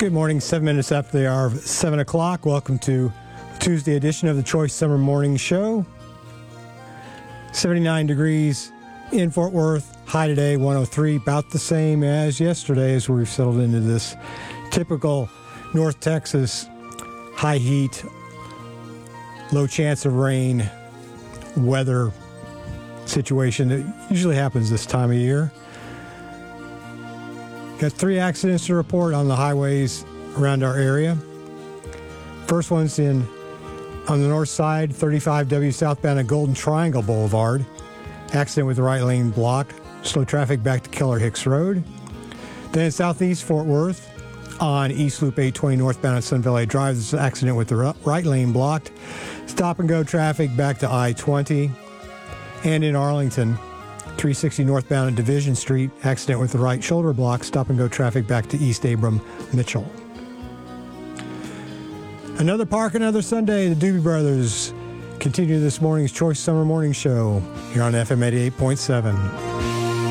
Good morning, 7 minutes after the hour of 7 o'clock. Welcome to Tuesday edition of the Choice Summer Morning Show. 79 degrees in Fort Worth. High today, 103. About the same as yesterday as we've settled into this typical North Texas high heat, low chance of rain weather situation that usually happens this time of year. Got 3 accidents to report on the highways around our area. First one's on the north side, 35W southbound at Golden Triangle Boulevard. Accident with the right lane blocked. Slow traffic back to Keller Hicks Road. Then in southeast Fort Worth, on East Loop 820 northbound at Sun Valley Drive, there's an accident with the right lane blocked. Stop and go traffic back to I-20. And in Arlington, 360 northbound at Division Street, accident with the right shoulder block, stop and go traffic back to East Abram Mitchell. Another park, another Sunday. The Doobie Brothers continue this morning's Choice Summer Morning Show here on FM 88.7.